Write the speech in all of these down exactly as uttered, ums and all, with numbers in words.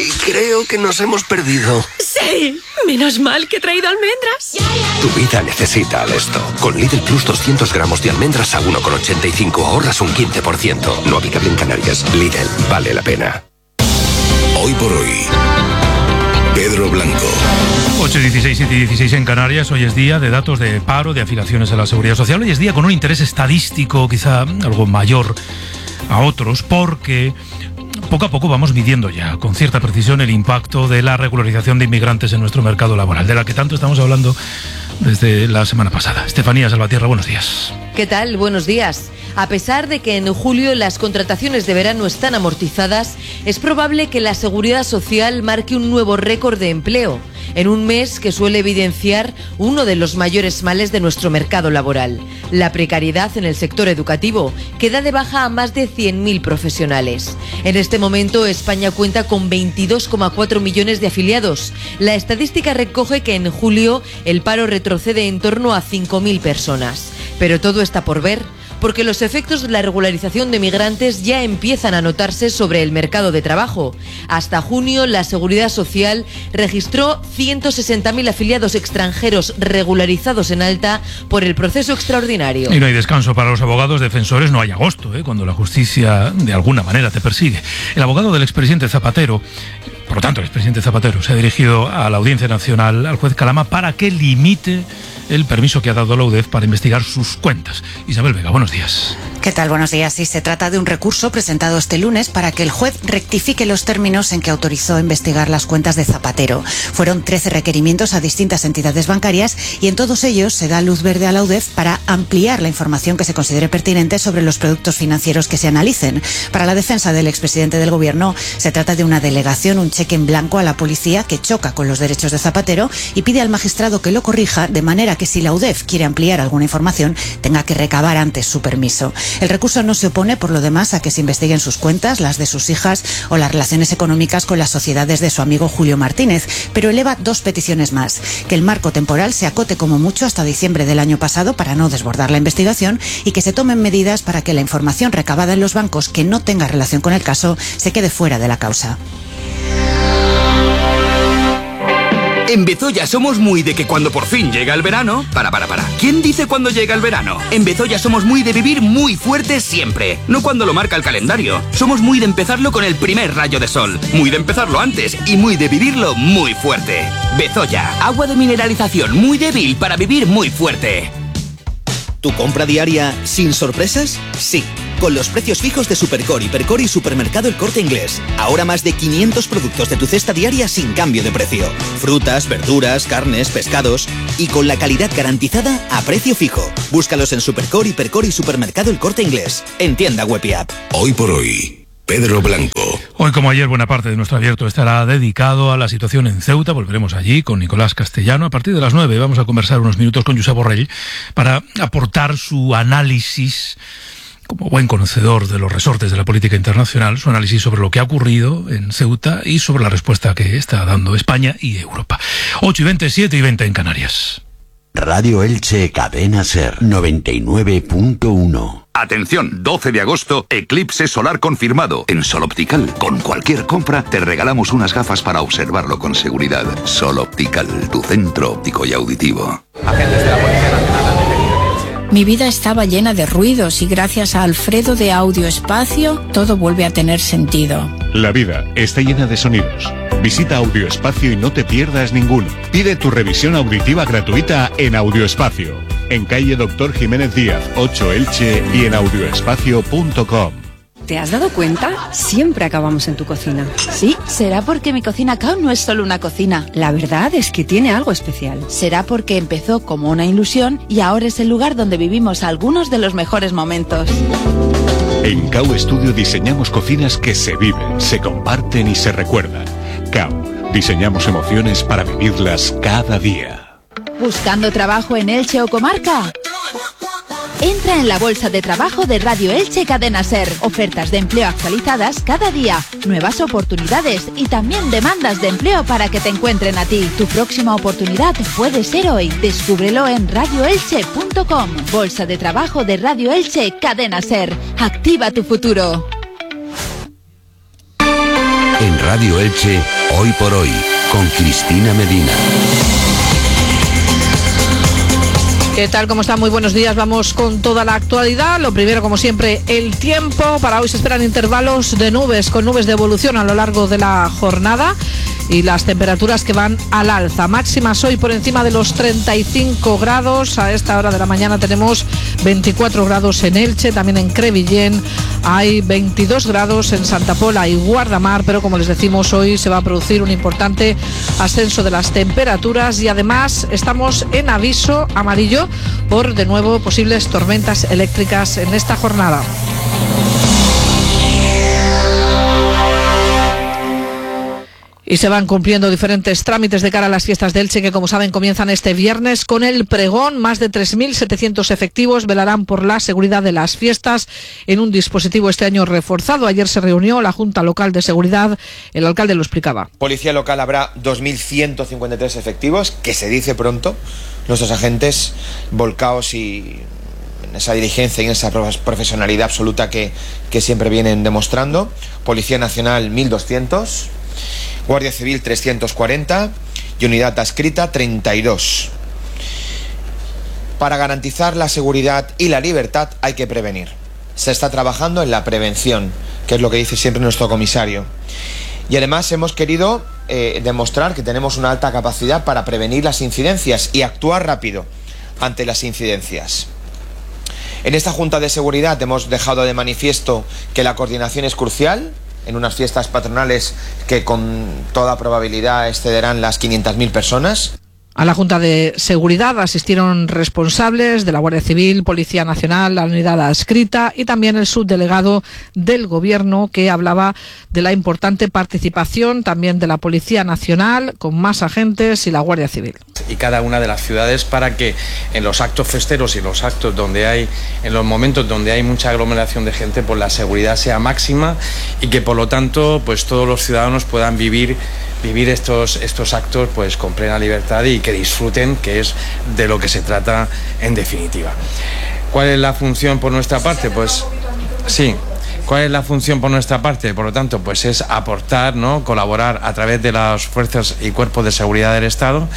creo que nos hemos perdido. ¡Sí! Menos mal que he traído almendras. Tu vida necesita Alesto. Con Lidl Plus doscientos gramos de almendras a uno con ochenta y cinco ahorras un quince por ciento. No aplicable en Canarias. Lidl, vale la pena. Hoy por hoy, Pedro Blanco. ocho y dieciséis, siete y dieciséis en Canarias. Hoy es día de datos de paro, de afiliaciones a la Seguridad Social. Hoy es día con un interés estadístico quizá algo mayor a otros, porque poco a poco vamos midiendo ya con cierta precisión el impacto de la regularización de inmigrantes en nuestro mercado laboral, de la que tanto estamos hablando desde la semana pasada. Estefanía Salvatierra, buenos días. ¿Qué tal? Buenos días. A pesar de que en julio las contrataciones de verano están amortizadas, es probable que la Seguridad Social marque un nuevo récord de empleo, en un mes que suele evidenciar uno de los mayores males de nuestro mercado laboral, la precariedad en el sector educativo, que da de baja a más de cien mil profesionales. En este momento, España cuenta con veintidós coma cuatro millones de afiliados. La estadística recoge que en julio el paro retrocede en torno a cinco mil personas. Pero todo está por ver, porque los efectos de la regularización de migrantes ya empiezan a notarse sobre el mercado de trabajo. Hasta junio, la Seguridad Social registró ciento sesenta mil afiliados extranjeros regularizados en alta por el proceso extraordinario. Y no hay descanso para los abogados defensores, no hay agosto, ¿eh? cuando la justicia de alguna manera te persigue. El abogado del expresidente Zapatero, por lo tanto el expresidente Zapatero, se ha dirigido a la Audiencia Nacional, al juez Calama, para que limite el permiso que ha dado la U D E F para investigar sus cuentas. Isabel Vega, buenos días. ¿Qué tal? Buenos días. Sí, se trata de un recurso presentado este lunes para que el juez rectifique los términos en que autorizó investigar las cuentas de Zapatero. Fueron trece requerimientos a distintas entidades bancarias y en todos ellos se da luz verde a la U D E F para ampliar la información que se considere pertinente sobre los productos financieros que se analicen. Para la defensa del expresidente del Gobierno, se trata de una delegación, un cheque en blanco a la policía que choca con los derechos de Zapatero y pide al magistrado que lo corrija, de manera que si la U D E F quiere ampliar alguna información, tenga que recabar antes su permiso. El recurso no se opone, por lo demás, a que se investiguen sus cuentas, las de sus hijas o las relaciones económicas con las sociedades de su amigo Julio Martínez, pero eleva dos peticiones más: que el marco temporal se acote como mucho hasta diciembre del año pasado para no desbordar la investigación y que se tomen medidas para que la información recabada en los bancos que no tenga relación con el caso se quede fuera de la causa. En Bezoya somos muy de que cuando por fin llega el verano... Para, para, para. ¿Quién dice cuando llega el verano? En Bezoya somos muy de vivir muy fuerte siempre. No cuando lo marca el calendario. Somos muy de empezarlo con el primer rayo de sol. Muy de empezarlo antes y muy de vivirlo muy fuerte. Bezoya, agua de mineralización muy débil para vivir muy fuerte. ¿Tu compra diaria sin sorpresas? Sí, con los precios fijos de Supercore, Hipercore y Supermercado El Corte Inglés. Ahora más de quinientos productos de tu cesta diaria sin cambio de precio. Frutas, verduras, carnes, pescados y con la calidad garantizada a precio fijo. Búscalos en Supercore, Hipercore y Supermercado El Corte Inglés. En tienda web y app. Hoy por hoy, Pedro Blanco. Hoy, como ayer, buena parte de nuestro abierto estará dedicado a la situación en Ceuta. Volveremos allí con Nicolás Castellano. A partir de las nueve vamos a conversar unos minutos con Josep Borrell para aportar su análisis, como buen conocedor de los resortes de la política internacional, su análisis sobre lo que ha ocurrido en Ceuta y sobre la respuesta que está dando España y Europa. ocho y veinte, siete y veinte en Canarias. Radio Elche, Cadena Ser, noventa y nueve punto uno. Atención, doce de agosto, eclipse solar confirmado. En Sol Optical, con cualquier compra, te regalamos unas gafas para observarlo con seguridad. Sol Optical, tu centro óptico y auditivo. Agentes de la Policía Nacional. Mi vida estaba llena de ruidos y gracias a Alfredo de Audio Espacio, todo vuelve a tener sentido. La vida está llena de sonidos. Visita Audio Espacio y no te pierdas ninguno. Pide tu revisión auditiva gratuita en Audio Espacio, en calle Doctor Jiménez Díaz, ocho Elche y en audioespacio punto com. ¿Te has dado cuenta? Siempre acabamos en tu cocina. Sí, será porque mi Cocina Cao no es solo una cocina. La verdad es que tiene algo especial. Será porque empezó como una ilusión y ahora es el lugar donde vivimos algunos de los mejores momentos. En Cao Studio diseñamos cocinas que se viven, se comparten y se recuerdan. Cao, diseñamos emociones para vivirlas cada día. ¿Buscando trabajo en Elche o comarca? Entra en la bolsa de trabajo de Radio Elche Cadena Ser. Ofertas de empleo actualizadas cada día, nuevas oportunidades y también demandas de empleo para que te encuentren a ti. Tu próxima oportunidad puede ser hoy. Descúbrelo en radio elche punto com. Bolsa de trabajo de Radio Elche Cadena Ser. Activa tu futuro. En Radio Elche, Hoy por Hoy, con Cristina Medina. ¿Qué tal? ¿Cómo están? Muy buenos días. Vamos con toda la actualidad. Lo primero, como siempre, el tiempo. Para hoy se esperan intervalos de nubes, con nubes de evolución a lo largo de la jornada y las temperaturas que van al alza. Máximas hoy por encima de los treinta y cinco grados. A esta hora de la mañana tenemos veinticuatro grados en Elche, también en Crevillén. Hay veintidós grados en Santa Pola y Guardamar, pero como les decimos, hoy se va a producir un importante ascenso de las temperaturas y además estamos en aviso amarillo por, de nuevo, posibles tormentas eléctricas en esta jornada. Y se van cumpliendo diferentes trámites de cara a las fiestas de Elche, que como saben comienzan este viernes con el pregón. Más de tres mil setecientos efectivos velarán por la seguridad de las fiestas en un dispositivo este año reforzado. Ayer se reunió la Junta Local de Seguridad, el alcalde lo explicaba. Policía local habrá dos mil ciento cincuenta y tres efectivos, que se dice pronto. Nuestros agentes volcados y en esa diligencia y en esa profesionalidad absoluta que, que siempre vienen demostrando. Policía Nacional mil doscientos. Guardia Civil trescientos cuarenta y Unidad Adscrita treinta y dos. Para garantizar la seguridad y la libertad hay que prevenir. Se está trabajando en la prevención, que es lo que dice siempre nuestro comisario. Y además hemos querido eh, demostrar que tenemos una alta capacidad para prevenir las incidencias y actuar rápido ante las incidencias. En esta Junta de Seguridad hemos dejado de manifiesto que la coordinación es crucial en unas fiestas patronales que con toda probabilidad excederán las quinientas mil personas. A la Junta de Seguridad asistieron responsables de la Guardia Civil, Policía Nacional, la Unidad Adscrita y también el subdelegado del Gobierno, que hablaba de la importante participación también de la Policía Nacional con más agentes y la Guardia Civil. Y cada una de las ciudades, para que en los actos festeros y los actos donde hay, en los momentos donde hay mucha aglomeración de gente, pues la seguridad sea máxima y que por lo tanto pues todos los ciudadanos puedan vivir vivir estos, estos actos pues con plena libertad y que disfruten, que es de lo que se trata en definitiva. ¿Cuál es la función por nuestra parte? Pues sí. ¿Cuál es la función por nuestra parte? Por lo tanto, pues es aportar, ¿no? Colaborar a través de las fuerzas y cuerpos de seguridad del Estado.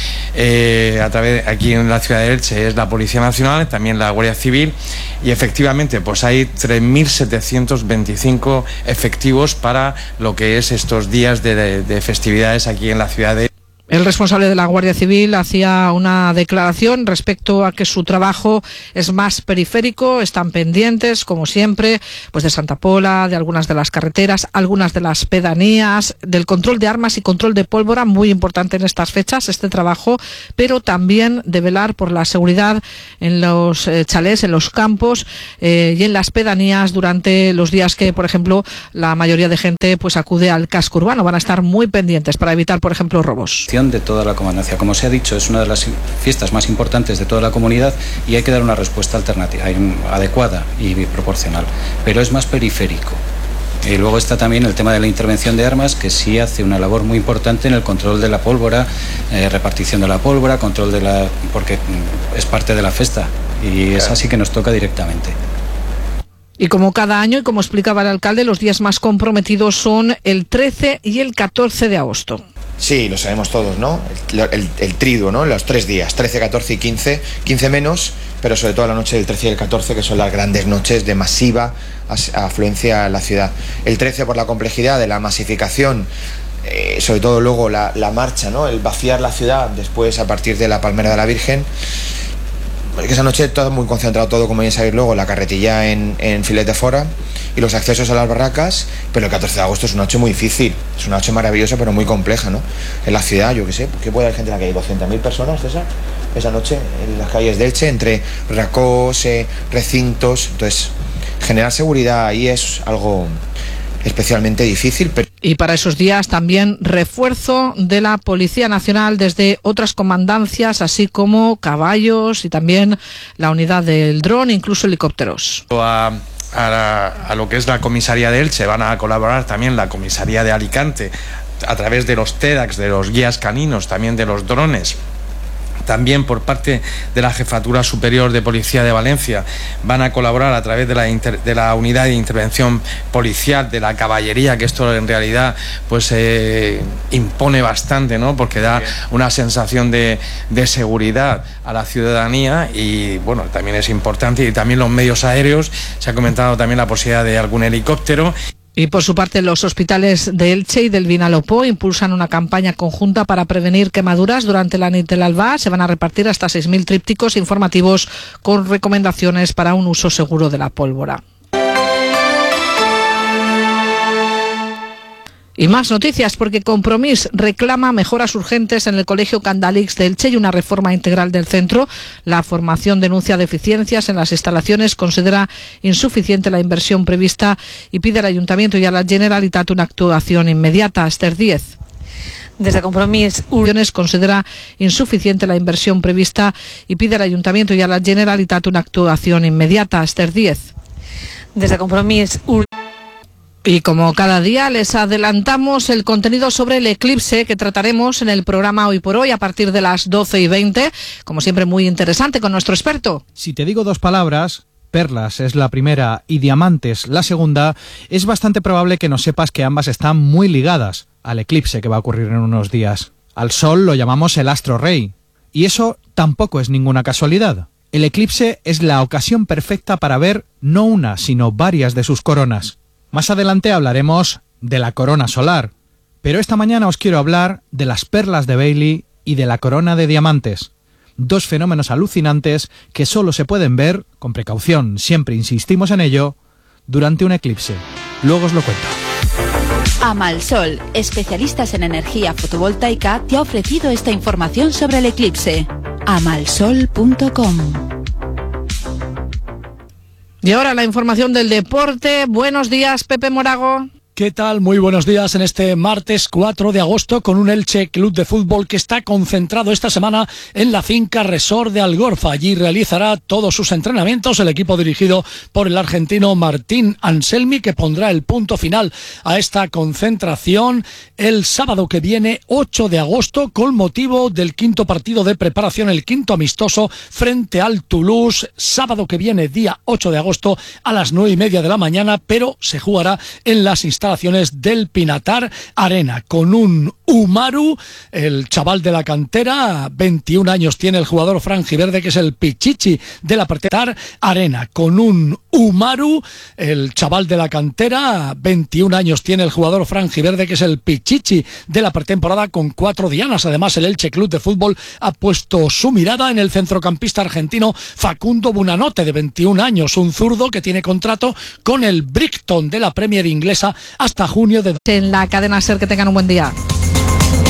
Eh, a través, aquí en la ciudad de Elche es la Policía Nacional, también la Guardia Civil, y efectivamente pues hay tres mil setecientos veinticinco efectivos para lo que es estos días de, de, de festividades aquí en la ciudad de Elche. El responsable de la Guardia Civil hacía una declaración respecto a que su trabajo es más periférico, están pendientes, como siempre, pues de Santa Pola, de algunas de las carreteras, algunas de las pedanías, del control de armas y control de pólvora, muy importante en estas fechas este trabajo, pero también de velar por la seguridad en los eh, chalés, en los campos eh, y en las pedanías durante los días que, por ejemplo, la mayoría de gente pues acude al casco urbano. Van a estar muy pendientes para evitar, por ejemplo, robos. De toda la comandancia. Como se ha dicho, es una de las fiestas más importantes de toda la comunidad y hay que dar una respuesta alternativa, adecuada y proporcional, pero es más periférico. Y luego está también el tema de la intervención de armas, que sí hace una labor muy importante en el control de la pólvora, eh, repartición de la pólvora, control de la... porque es parte de la fiesta y es así que nos toca directamente. Y como cada año, y como explicaba el alcalde, los días más comprometidos son el trece y el catorce de agosto. Sí, lo sabemos todos, ¿no? El, el, el triduo, ¿no? Los tres días, trece, catorce y quince, quince menos, pero sobre todo la noche del trece y el catorce, que son las grandes noches de masiva afluencia a la ciudad. El trece por la complejidad de la masificación, eh, sobre todo luego la, la marcha, ¿no? El vaciar la ciudad después a partir de la Palmera de la Virgen. Porque esa noche todo muy concentrado, todo como bien sabéis luego, la carretilla en, en Filet de Fora y los accesos a las barracas, pero el catorce de agosto es una noche muy difícil, es una noche maravillosa pero muy compleja, ¿no? En la ciudad, yo qué sé, ¿qué puede haber gente en la calle? ¿doscientas mil personas, César? Esa noche en las calles de Elche, entre racós, eh, recintos, entonces generar seguridad ahí es algo especialmente difícil. Pero... Y para esos días también refuerzo de la Policía Nacional desde otras comandancias, así como caballos y también la unidad del dron, incluso helicópteros. A, a, la, a lo que es la comisaría de Elche van a colaborar también la comisaría de Alicante a través de los TEDx, de los guías caninos, también de los drones También por parte de la Jefatura Superior de Policía de Valencia van a colaborar a través de la, inter, de la unidad de intervención policial, de la caballería, que esto en realidad pues eh, impone bastante, ¿no? Porque da una sensación de, de seguridad a la ciudadanía y bueno, también es importante, y también los medios aéreos, se ha comentado también la posibilidad de algún helicóptero. Y por su parte, los hospitales de Elche y del Vinalopó impulsan una campaña conjunta para prevenir quemaduras durante la nit del Alba. Se van a repartir hasta seis mil trípticos informativos con recomendaciones para un uso seguro de la pólvora. Y más noticias, porque Compromís reclama mejoras urgentes en el Colegio Candalix de Elche y una reforma integral del centro. La formación denuncia deficiencias en las instalaciones, considera insuficiente la inversión prevista y pide al Ayuntamiento y a la Generalitat una actuación inmediata. Esther Díez. Desde Compromís considera insuficiente la inversión prevista y pide al Ayuntamiento y a la Generalitat una actuación inmediata. Esther Díez. Desde Compromís Y como cada día les adelantamos el contenido sobre el eclipse que trataremos en el programa Hoy por Hoy a partir de las doce y veinte, como siempre muy interesante con nuestro experto. Si te digo dos palabras, perlas es la primera y diamantes la segunda, es bastante probable que no sepas que ambas están muy ligadas al eclipse que va a ocurrir en unos días. Al Sol lo llamamos el astro rey, y eso tampoco es ninguna casualidad. El eclipse es la ocasión perfecta para ver no una, sino varias de sus coronas. Más adelante hablaremos de la corona solar, pero esta mañana os quiero hablar de las perlas de Bailey y de la corona de diamantes, dos fenómenos alucinantes que solo se pueden ver, con precaución, siempre insistimos en ello, durante un eclipse. Luego os lo cuento. Amalsol, especialistas en energía fotovoltaica, te ha ofrecido esta información sobre el eclipse. amalsol punto com. Y ahora la información del deporte. Buenos días, Pepe Morago. ¿Qué tal? Muy buenos días en este martes cuatro de agosto con un Elche Club de Fútbol que está concentrado esta semana en la finca Resort de Algorfa. Allí realizará todos sus entrenamientos el equipo dirigido por el argentino Martín Anselmi, que pondrá el punto final a esta concentración el sábado que viene, ocho de agosto, con motivo del quinto partido de preparación, el quinto amistoso frente al Toulouse. Sábado que viene, día ocho de agosto, a las nueve y media de la mañana, pero se jugará en las instalaciones del Pinatar Arena, con un Umaru, el chaval de la cantera, veintiún años tiene el jugador franjiverde, que es el pichichi de la Pinatar Arena, con un Umaru, el chaval de la cantera, veintiún años tiene el jugador franjiverde, que es el pichichi de la pretemporada, con cuatro dianas. Además, el Elche Club de Fútbol ha puesto su mirada en el centrocampista argentino Facundo Bunanote, de veintiún años, un zurdo que tiene contrato con el Brighton de la Premier inglesa hasta junio de... En la cadena SER, que tengan un buen día.